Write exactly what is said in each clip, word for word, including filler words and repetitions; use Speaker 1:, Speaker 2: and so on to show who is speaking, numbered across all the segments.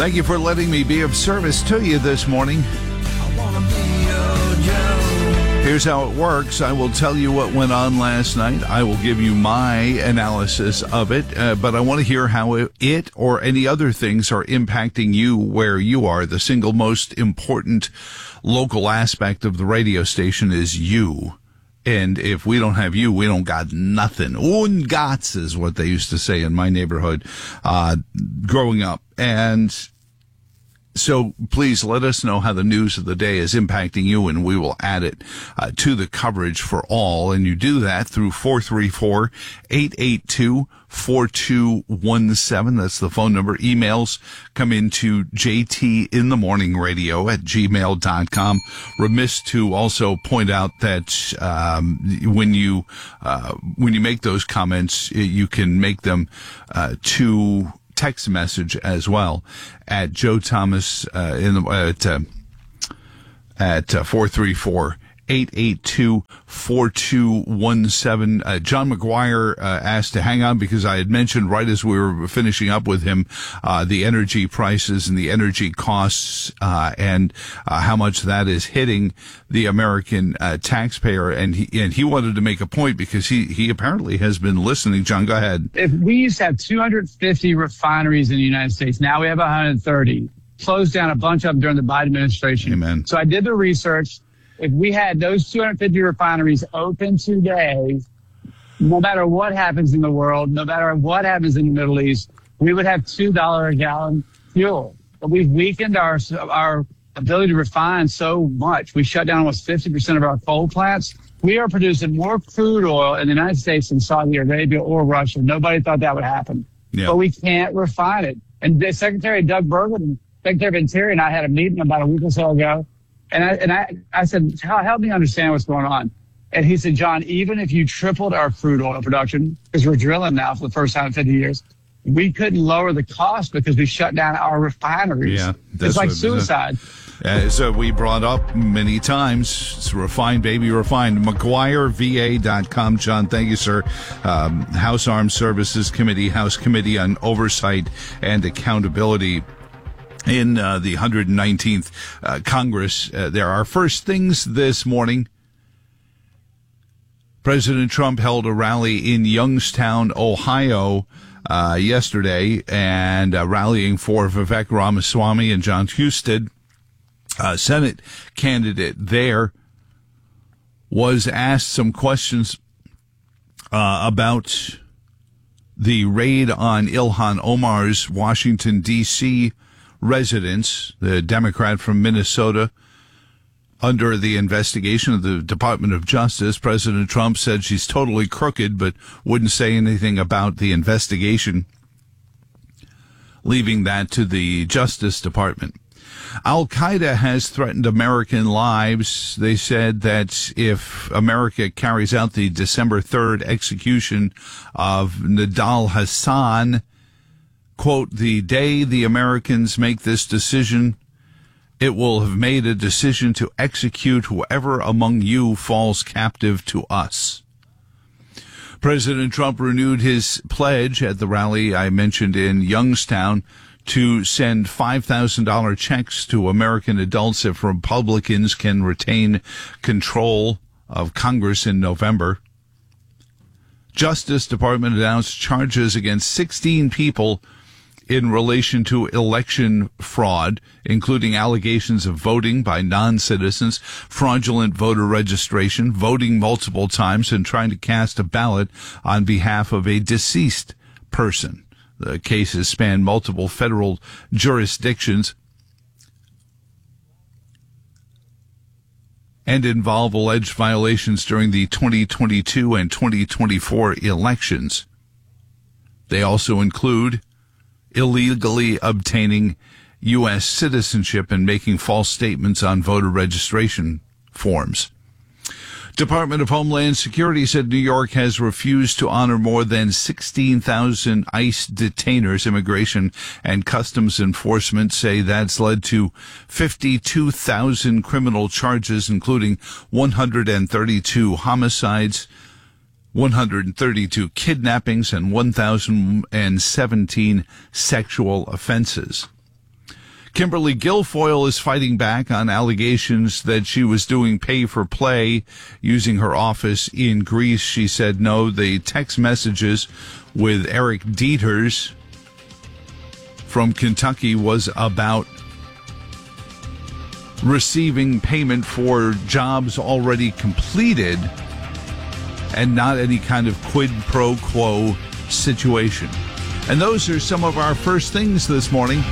Speaker 1: Thank you for letting me be of service to you this morning. Here's how it works. I will tell you what went on last night. I will give you my analysis of it, uh, but I want to hear how it, it or any other things are impacting you where you are. The single most important local aspect of the radio station is you. And if we don't have you, we don't got nothing. Ungats is what they used to say in my neighborhood uh, growing up. And so please let us know how the news of the day is impacting you, and we will add it uh, to the coverage for all. And you do that through four three four, eight eight two, four two one seven. That's the phone number. Emails come into jtinthemorningradio at gmail dot com. Remiss to also point out that um, when you uh, when you make those comments, you can make them uh, to text message as well at Joe Thomas uh, in the at uh, at uh, four three four, eight eight two, four two one seven. Uh, John McGuire uh, asked to hang on because I had mentioned right as we were finishing up with him uh, the energy prices and the energy costs uh, and uh, how much that is hitting the American uh, taxpayer, and he and he wanted to make a point because he he apparently has been listening. John, go ahead.
Speaker 2: If we used to have two hundred fifty refineries in the United States, now we have one hundred thirty. Closed down a bunch of them during the Biden administration.
Speaker 1: Amen.
Speaker 2: So I did the research. If we had those two hundred fifty refineries open today, no matter what happens in the world, no matter what happens in the Middle East, we would have two dollars a gallon fuel. But we've weakened our our ability to refine so much. We shut down almost fifty percent of our coal plants. We are producing more crude oil in the United States than Saudi Arabia or Russia. Nobody thought that would happen. Yeah. But we can't refine it. And the Secretary Doug Burgum, Secretary of Interior, and I had a meeting about a week or so ago. And I, and I, I said, help me understand what's going on. And he said, John, even if you tripled our crude oil production, because we're drilling now for the first time in fifty years, we couldn't lower the cost because we shut down our refineries. Yeah, it's like suicide.
Speaker 1: As uh, we brought up many times, it's refined, baby, refined. McGuire V A dot com. John, thank you, sir. Um, House Armed Services Committee, House Committee on Oversight and Accountability. In uh, the one hundred nineteenth uh, Congress, uh, there are first things this morning. President Trump held a rally in Youngstown, Ohio, uh, yesterday, and uh, rallying for Vivek Ramaswamy and John Husted, uh, Senate candidate there, was asked some questions uh, about the raid on Ilhan Omar's Washington, D C residence, the Democrat from Minnesota, under the investigation of the Department of Justice. President Trump said she's totally crooked, but wouldn't say anything about the investigation, leaving that to the Justice Department. Al-Qaeda has threatened American lives. They said that if America carries out the December third execution of Nidal Hassan, quote, the day the Americans make this decision, it will have made a decision to execute whoever among you falls captive to us. President Trump renewed his pledge at the rally I mentioned in Youngstown to send five thousand dollars checks to American adults if Republicans can retain control of Congress in November. Justice Department announced charges against sixteen people in relation to election fraud, including allegations of voting by non-citizens, fraudulent voter registration, voting multiple times, and trying to cast a ballot on behalf of a deceased person. The cases span multiple federal jurisdictions and involve alleged violations during the twenty twenty-two and twenty twenty-four elections. They also include illegally obtaining U S citizenship and making false statements on voter registration forms. Department of Homeland Security said New York has refused to honor more than sixteen thousand ICE detainers. Immigration and Customs Enforcement say that's led to fifty-two thousand criminal charges, including one hundred thirty-two homicides, one hundred thirty-two kidnappings, and one thousand seventeen sexual offenses. Kimberly Guilfoyle is fighting back on allegations that she was doing pay for play using her office in Greece. She said no, the text messages with Eric Dieters from Kentucky was about receiving payment for jobs already completed and not any kind of quid pro quo situation. And those are some of our first things this morning.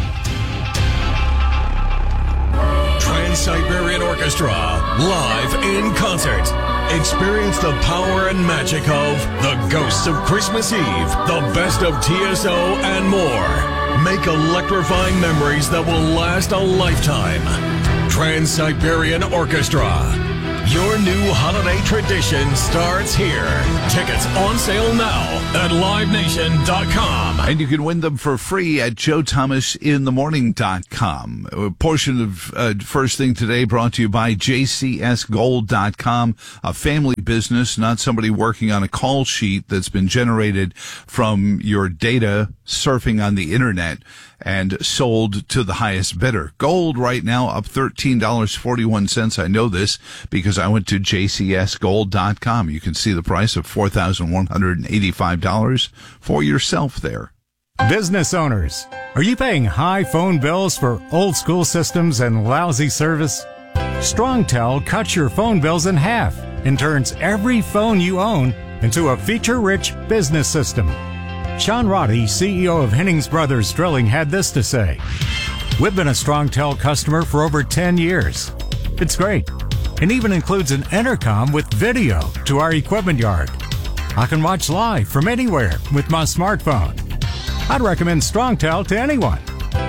Speaker 3: Trans-Siberian Orchestra, live in concert. Experience the power and magic of The Ghosts of Christmas Eve, the best of T S O, and more. Make electrifying memories that will last a lifetime. Trans-Siberian Orchestra. Your new holiday tradition starts here. Tickets on sale now at live nation dot com.
Speaker 1: And you can win them for free at joe thomas in the morning dot com. A portion of uh, First Thing Today brought to you by j c s gold dot com, a family business, not somebody working on a call sheet that's been generated from your data surfing on the internet and sold to the highest bidder. Gold right now up thirteen dollars and forty-one cents. I know this because I went to j c s gold dot com. You can see the price of four thousand one hundred eighty-five dollars for yourself there.
Speaker 4: Business owners, are you paying high phone bills for old school systems and lousy service? StrongTel cuts your phone bills in half and turns every phone you own into a feature-rich business system. Sean Roddy, C E O of Hennings Brothers Drilling, had this to say. We've been a StrongTel customer for over ten years. It's great, and even includes an intercom with video to our equipment yard. I can watch live from anywhere with my smartphone. I'd recommend StrongTel to anyone.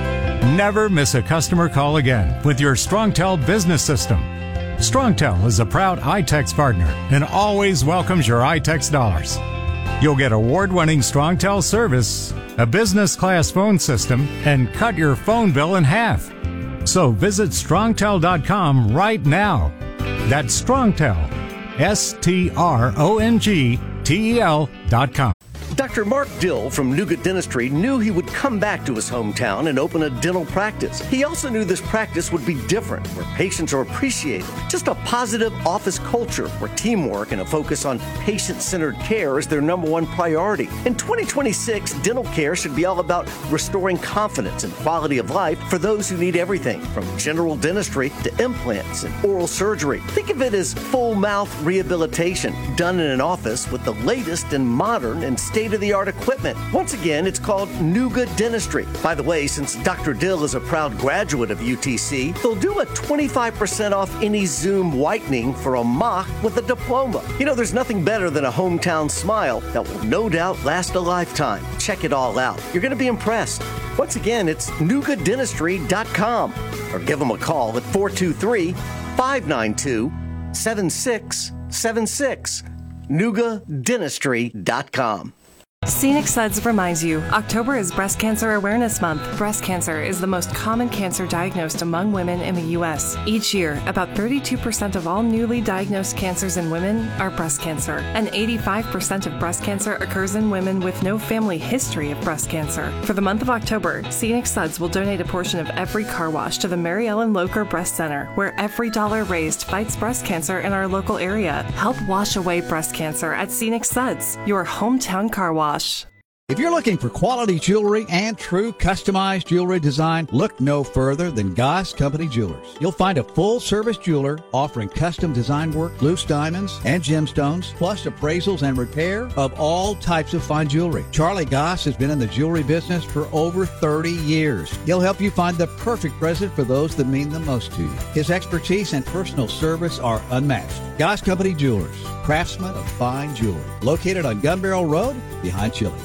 Speaker 4: Never miss a customer call again with your StrongTel business system. StrongTel is a proud iTex partner and always welcomes your iTex dollars. You'll get award-winning StrongTel service, a business-class phone system, and cut your phone bill in half. So visit strongtel dot com right now. That's StrongTel, S T R O N G T E L dot com.
Speaker 5: Doctor Mark Dill from Nuga Dentistry knew he would come back to his hometown and open a dental practice. He also knew this practice would be different, where patients are appreciated. Just a positive office culture where teamwork and a focus on patient-centered care is their number one priority. In twenty twenty-six, dental care should be all about restoring confidence and quality of life for those who need everything from general dentistry to implants and oral surgery. Think of it as full mouth rehabilitation done in an office with the latest and modern and state-of-the-art equipment. Once again, it's called Nuga Dentistry. By the way, since Doctor Dill is a proud graduate of U T C, they'll do a twenty-five percent off any Zoom whitening for a mock with a diploma. You know, there's nothing better than a hometown smile that will no doubt last a lifetime. Check it all out. You're going to be impressed. Once again, it's nuga dentistry dot com or give them a call at four two three, five nine two, seven six seven six. nuga dentistry dot com.
Speaker 6: Scenic Suds reminds you, October is Breast Cancer Awareness Month. Breast cancer is the most common cancer diagnosed among women in the U S. Each year, about thirty-two percent of all newly diagnosed cancers in women are breast cancer, and eighty-five percent of breast cancer occurs in women with no family history of breast cancer. For the month of October, Scenic Suds will donate a portion of every car wash to the Mary Ellen Locher Breast Center, where every dollar raised fights breast cancer in our local area. Help wash away breast cancer at Scenic Suds, your hometown car wash.
Speaker 7: If you're looking for quality jewelry and true customized jewelry design, look no further than Goss Company Jewelers. You'll find a full-service jeweler offering custom design work, loose diamonds, and gemstones, plus appraisals and repair of all types of fine jewelry. Charlie Goss has been in the jewelry business for over thirty years. He'll help you find the perfect present for those that mean the most to you. His expertise and personal service are unmatched. Goss Company Jewelers, craftsmen of fine jewelry, located on Gun Barrel Road behind Chili's.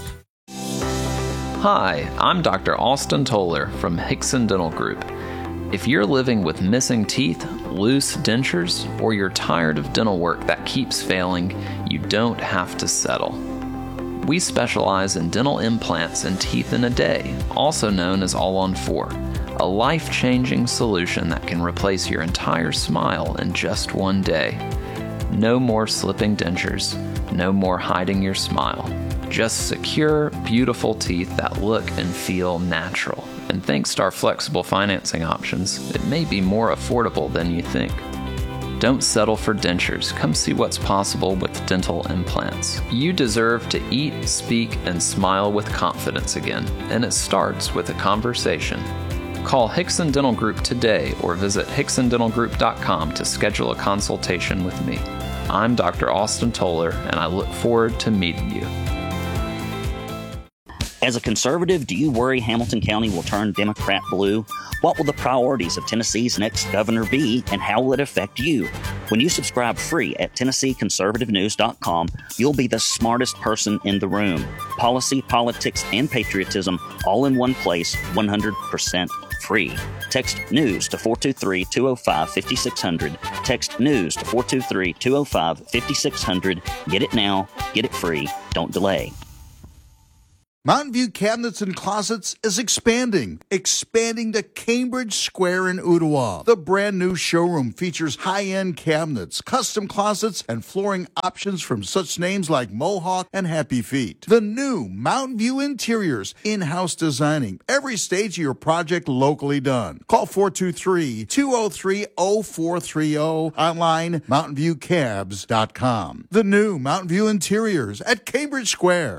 Speaker 8: Hi, I'm Doctor Austin Toller from Hickson Dental Group. If you're living with missing teeth, loose dentures, or you're tired of dental work that keeps failing, you don't have to settle. We specialize in dental implants and teeth in a day, also known as All on Four, a life-changing solution that can replace your entire smile in just one day. No more slipping dentures, no more hiding your smile. Just secure, beautiful teeth that look and feel natural. And thanks to our flexible financing options, it may be more affordable than you think. Don't settle for dentures. Come see what's possible with dental implants. You deserve to eat, speak, and smile with confidence again, and it starts with a conversation. Call Hickson Dental Group today or visit hickson dental group dot com to schedule a consultation with me. I'm Doctor Austin Toller, and I look forward to meeting you.
Speaker 9: As a conservative, do you worry Hamilton County will turn Democrat blue? What will the priorities of Tennessee's next governor be, and how will it affect you? When you subscribe free at tennessee conservative news dot com, you'll be the smartest person in the room. Policy, politics, and patriotism all in one place, one hundred percent free. Text NEWS to four two three, two oh five, five six zero zero. Text NEWS to four two three, two oh five, five six zero zero. Get it now. Get it free. Don't delay.
Speaker 10: Mountain View Cabinets and Closets is expanding, expanding to Cambridge Square in Ottawa. The brand new showroom features high-end cabinets, custom closets, and flooring options from such names like Mohawk and Happy Feet. The new Mountain View Interiors, in-house designing, every stage of your project locally done. Call four two three, two oh three, oh four three oh, online mountain view cabs dot com. The new Mountain View Interiors at Cambridge Square.